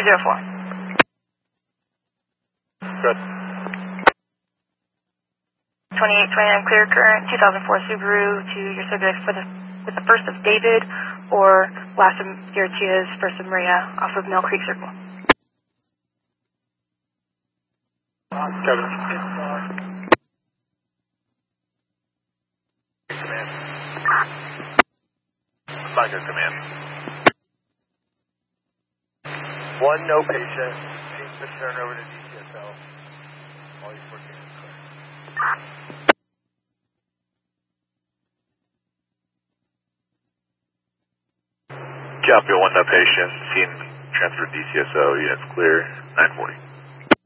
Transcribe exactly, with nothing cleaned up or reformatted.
zero four. Good. twenty-eight twenty-nine clear current, two thousand four Subaru to your subjects for the, with the first of David or last of your Tia's, first of Maria off of Mill Creek Circle. Kevin. Command. Micah command. One, no patient. Change the turn over to D C S L. All these fourteen is clear. Copy, one, no patient. Team transfer D C S O. Units clear. nine forty.